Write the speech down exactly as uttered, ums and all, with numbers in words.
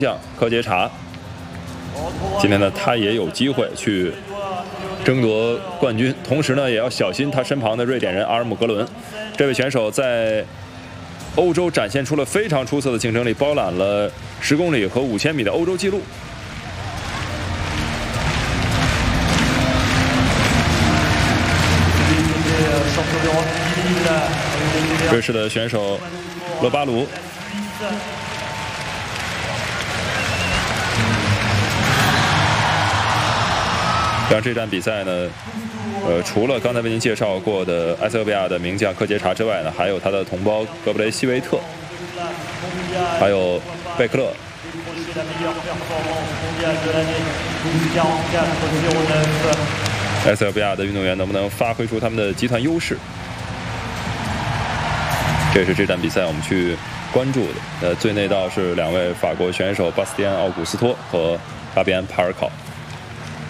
将科杰查，今天呢，他也有机会去争夺冠军，同时呢，也要小心他身旁的瑞典人阿尔姆格伦。这位选手在欧洲展现出了非常出色的竞争力，包揽了十公里和五千米的欧洲纪录。瑞士的选手勒巴卢。 像这站比赛呢，呃，除了刚才为您介绍过的埃塞俄比亚的名将科杰查之外呢，还有他的同胞格布雷希维特，还有贝克勒。埃塞俄比亚的运动员能不能发挥出他们的集团优势？这是这站比赛我们去关注的。呃，最内道是两位法国选手巴斯蒂安·奥古斯托和法比安·帕尔考。